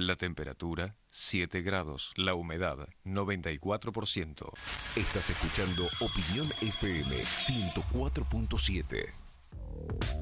La temperatura, 7 grados. La humedad, 94%. Estás escuchando Opinión FM 104.7.